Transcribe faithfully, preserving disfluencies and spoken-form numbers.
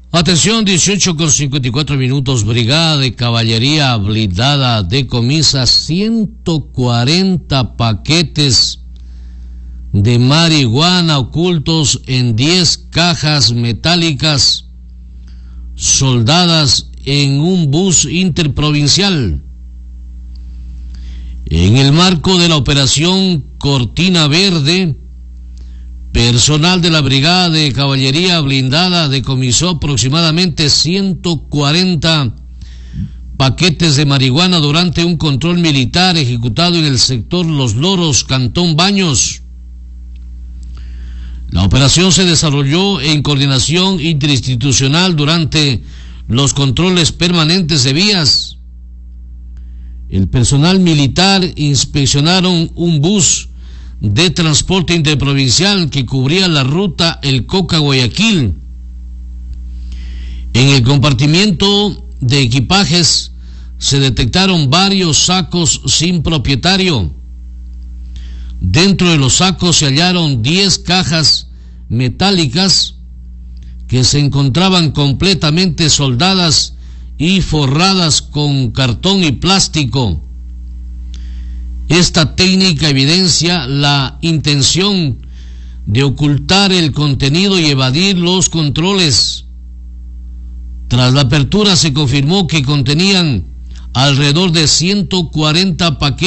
Atención, dieciocho con cincuenta y cuatro minutos. Brigada de Caballería Blindada decomisa ciento cuarenta paquetes de marihuana ocultos en diez cajas metálicas soldadas en un bus interprovincial. En el marco de la operación Cortina Verde, personal de la Brigada de Caballería Blindada decomisó aproximadamente ciento cuarenta paquetes de marihuana durante un control militar ejecutado en el sector Los Loros, Cantón Baños. La operación se desarrolló en coordinación interinstitucional durante los controles permanentes de vías. El personal militar inspeccionaron un bus de transporte interprovincial que cubría la ruta El Coca-Guayaquil. En el compartimiento de equipajes se detectaron varios sacos sin propietario. Dentro de los sacos se hallaron diez cajas metálicas que se encontraban completamente soldadas y forradas con cartón y plástico. Esta técnica evidencia la intención de ocultar el contenido y evadir los controles. Tras la apertura se confirmó que contenían alrededor de ciento cuarenta paquetes